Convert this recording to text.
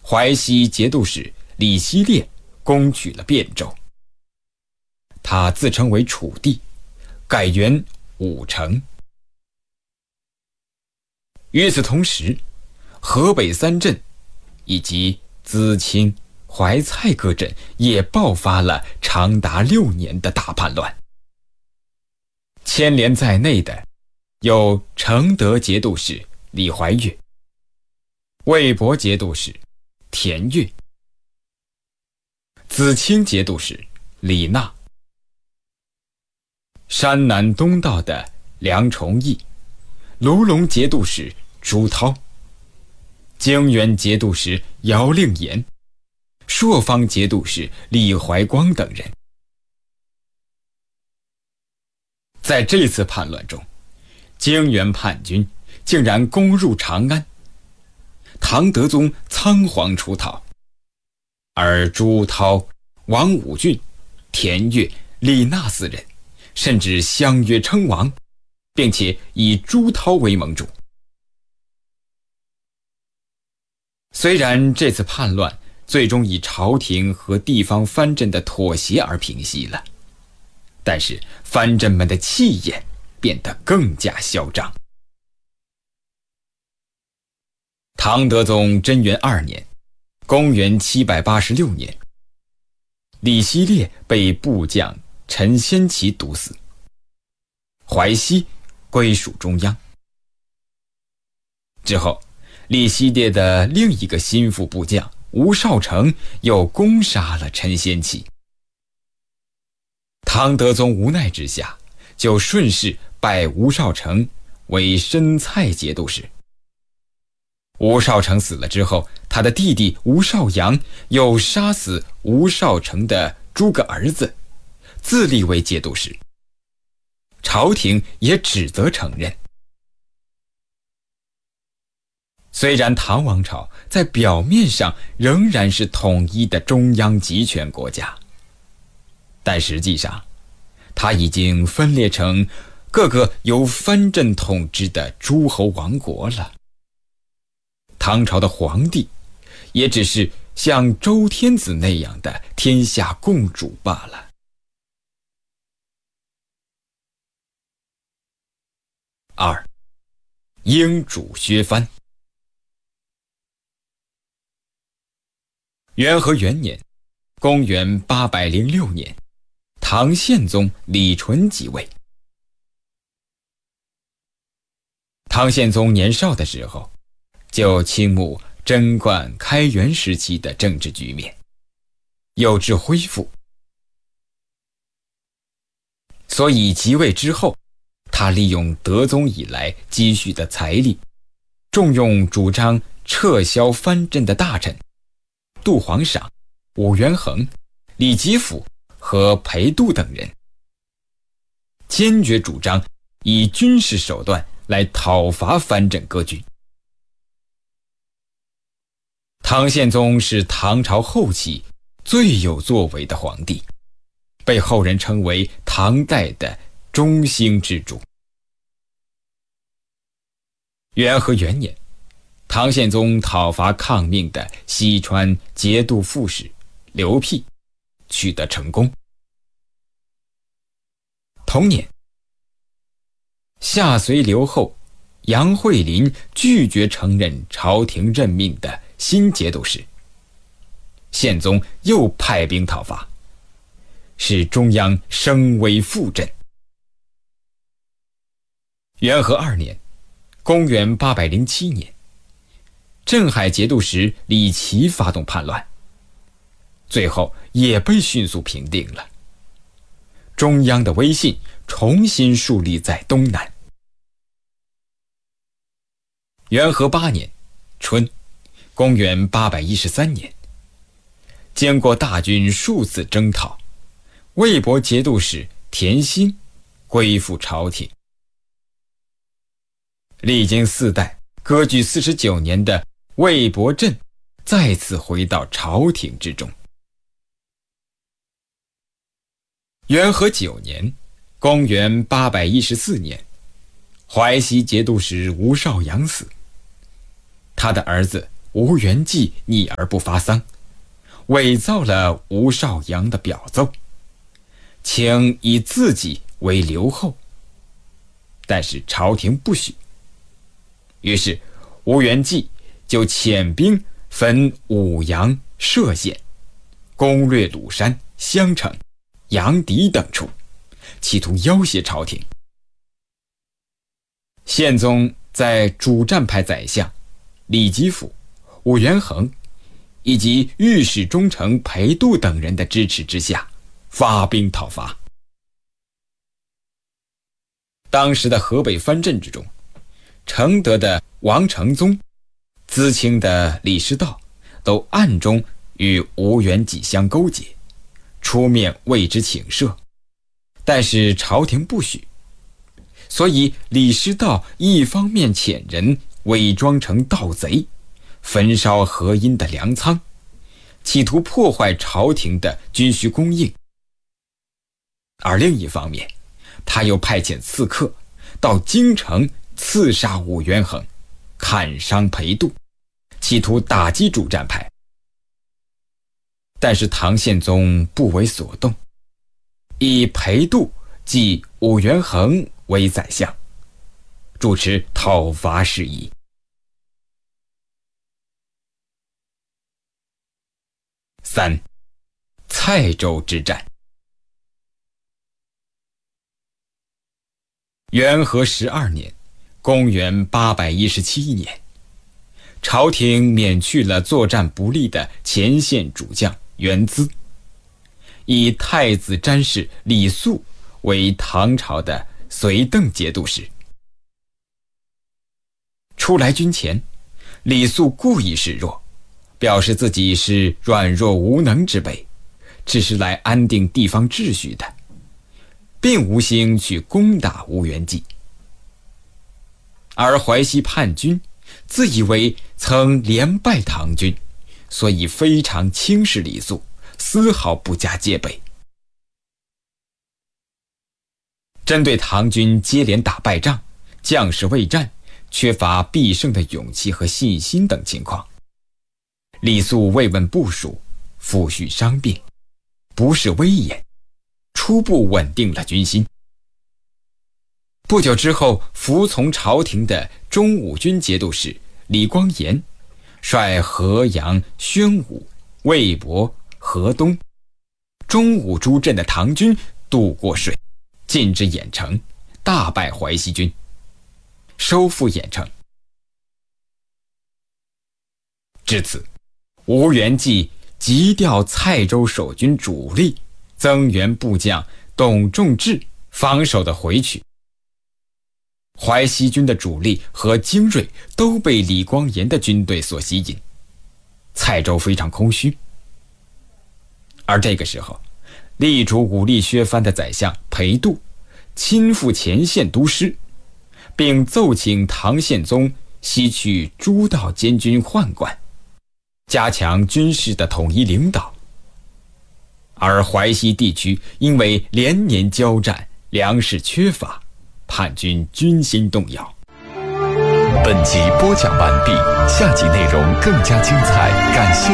淮西节度使李希烈攻取了汴州，他自称为楚地，改元武成。与此同时，河北三镇以及淄青、淮蔡各镇也爆发了长达6年的大叛乱。牵连在内的有承德节度使李怀岳、魏博节度使田悦、淄青节度使李纳、山南东道的梁崇义、卢龙节度使朱涛、泾原节度使姚令言、朔方节度使李怀光等人。在这次叛乱中，泾原叛军竟然攻入长安，唐德宗仓皇出逃，而朱涛、王武俊、田悦、李纳4人甚至相约称王，并且以朱涛为盟主。虽然这次叛乱最终以朝廷和地方藩镇的妥协而平息了，但是藩镇们的气焰变得更加嚣张。唐德宗贞元2年，公元786年，李希烈被部将陈先奇毒死，淮西归属中央。之后，李希烈的另一个心腹部将吴少成又攻杀了陈先奇。唐德宗无奈之下，就顺势拜吴少成为申蔡节度使。吴少成死了之后，他的弟弟吴少阳又杀死吴少成的诸个儿子，自立为节度使。朝廷也只得承认。虽然唐王朝在表面上仍然是统一的中央集权国家，但实际上它已经分裂成各个由藩镇统治的诸侯王国了。唐朝的皇帝也只是像周天子那样的天下共主罢了。2. 英主削藩。元和元年，公元806年，唐宪宗李纯即位。唐宪宗年少的时候，就倾慕贞观开元时期的政治局面，有志恢复，所以即位之后，他利用德宗以来积蓄的财力，重用主张撤销藩镇的大臣杜皇赏、武元衡、李吉甫和裴度等人，坚决主张以军事手段来讨伐藩镇割据。唐宪宗是唐朝后期最有作为的皇帝，被后人称为唐代的中兴之主。元和元年，唐宪宗讨伐抗命的西川节度副使刘辟，取得成功。同年，下随刘后杨惠琳拒绝承认朝廷任命的新节度使，宪宗又派兵讨伐，使中央声威复振。元和2年，公元807年，镇海节度使李琦发动叛乱，最后也被迅速平定了。中央的威信重新树立在东南。元和8年春，公元813年，经过大军数次征讨，魏博节度使田心归附朝廷。历经4代割据49年的魏博镇再次回到朝廷之中。元和9年，公元814年，淮西节度使吴少阳死，他的儿子吴元济逆而不发丧，伪造了吴少阳的表奏，请以自己为留后，但是朝廷不许。于是吴元济就遣兵分武阳、歙县，攻略鲁山、襄城、阳翟等处，企图要挟朝廷。宪宗在主战派宰相李吉甫、武元衡以及御史中丞裴度等人的支持之下，发兵讨伐。当时的河北藩镇之中，承德的王承宗、淄青的李师道都暗中与吴元济相勾结，出面为之请赦，但是朝廷不许。所以李师道一方面遣人伪装成盗贼，焚烧河阴的粮仓，企图破坏朝廷的军需供应；而另一方面，他又派遣刺客到京城刺杀武元衡，砍伤裴度，企图打击主战派。但是唐宪宗不为所动，以裴度即武元衡为宰相，主持讨伐事宜。3. 蔡州之战。元和12年，公元817年，朝廷免去了作战不利的前线主将元资，以太子詹事李肃为唐朝的随邓节度使。出来军前，李肃故意示弱，表示自己是软弱无能之辈，只是来安定地方秩序的，并无心去攻打吴元济。而淮西叛军自以为曾连败唐军，所以非常轻视李肃，丝毫不加戒备。针对唐军接连打败仗、将士未战、缺乏必胜的勇气和信心等情况，李肃慰问部属，抚恤伤病，不是威严，初步稳定了军心。不久之后，服从朝廷的中武军节度使李光炎率河阳、宣武、魏博、河东、中武诸镇的唐军渡过水，进至郾城，大败淮西军，收复郾城。至此，吴元济急调蔡州守军主力，增援部将董仲志防守的回去。淮西军的主力和精锐都被李光炎的军队所吸引，蔡州非常空虚。而这个时候，力主武力削藩的宰相裴度亲赴前线督师，并奏请唐宪宗西去诸道监军宦官，加强军事的统一领导。而淮西地区因为连年交战，粮食缺乏，叛军军心动摇。 本集播讲完毕，下集内容更加精彩，感谢